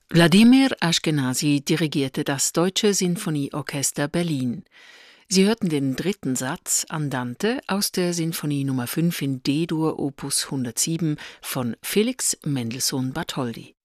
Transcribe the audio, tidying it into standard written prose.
Wladimir Aschkenasy dirigierte das Deutsche Sinfonieorchester Berlin. Sie hörten den dritten Satz Andante aus der Sinfonie Nr. 5 in D-Dur Opus 107 von Felix Mendelssohn Bartholdy.